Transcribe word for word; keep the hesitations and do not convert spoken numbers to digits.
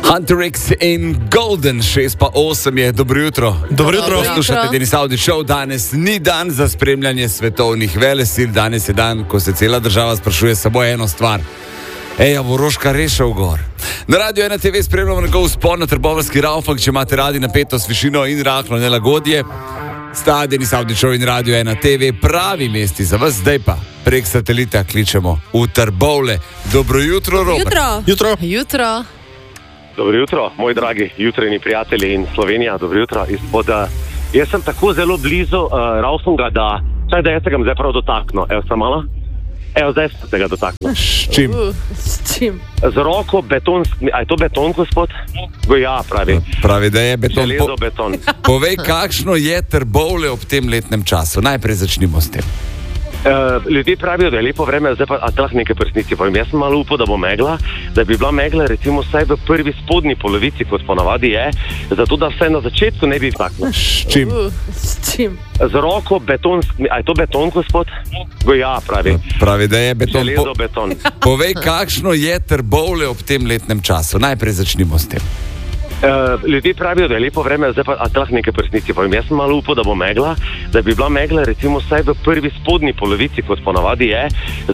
Hunter X in Golden, šest pa osem je, dobro jutro. Dobro jutro. Poslušate Denis Audić Show, danes ni dan za spremljanje svetovnih velesil, danes je dan, ko se cela država sprašuje samo eno stvar. Ej, a bo Roška rešil gor? Na Radio ena te ve spremljamo njegov vzpon na Trboveljski Raufak, če imate radi napetost, višino in rahlo nelagodje. Sta Denis Audić Show in Radio ena te ve pravi mesti za vas, zdaj pa prek satelita kličemo v Trbovlje. Dobro jutro, Robert. Jutro. Jutro. Jutro. Dobro jutro, moji dragi jutrajni prijatelji in Slovenija, dobro jutro. Izpod, jaz sem tako zelo blizu uh, Raufunga, da, čak, da jaz se ga zdaj prav dotaknu. Evo, sem malo? Evo, zdaj se ga dotaknu. S čim? Uh, s čim? Z roko beton, a je to beton, gospod? Ja, pravi. Pravi, da je beton. Železo beton. Povej, kakšno je Trbovlje ob tem letnem času? Najprej začnimo s tem. Uh, ljudje pravijo, da je lepo vreme, zdaj pa atlah nekaj resnici povem. Jaz sem malo upal, da bo megla, da bi bila megla recimo vsaj v prvi spodnji polovici, kot ponavadi je, zato da vsaj na začetku ne bi taknil. S čim? Uh, s čim? Z roko beton, a je to beton, gospod? Ja, pravi. Pravi, da je beton. Železo beton. Povej, kakšno je Trbovlje ob tem letnem času? Najprej začnimo s tem. Uh, ljudje pravijo, da je lepo vreme, zdaj pa atlah nekaj resnici povem. Jaz sem malo upal, da bo megla, da bi bila megla recimo vsaj v prvi spodnji polovici, kot ponavadi je,